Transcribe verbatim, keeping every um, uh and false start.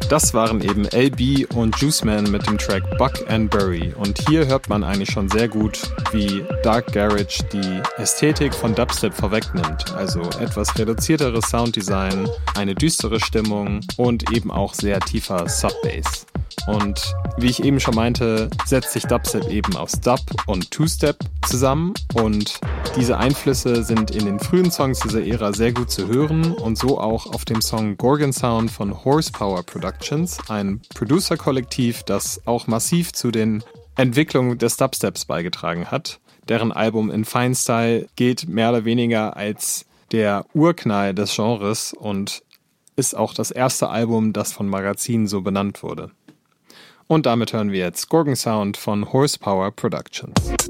Das waren eben L B und Juiceman mit dem Track Buck and Bury. Und hier hört man eigentlich schon sehr gut, wie Dark Garage die Ästhetik von Dubstep vorwegnimmt. Also etwas reduzierteres Sounddesign, eine düstere Stimmung und eben auch sehr tiefer Sub-Bass. Und wie ich eben schon meinte, setzt sich Dubstep eben aus Dub und Two-Step zusammen und diese Einflüsse sind in den frühen Songs dieser Ära sehr gut zu hören und so auch auf dem Song Gorgon Sound von Horsepower Productions, ein Producer-Kollektiv, das auch massiv zu den Entwicklungen des Dubsteps beigetragen hat. Deren Album In Fine Style gilt mehr oder weniger als der Urknall des Genres und ist auch das erste Album, das von Magazinen so benannt wurde. Und damit hören wir jetzt Gorgon Sound von Horsepower Productions.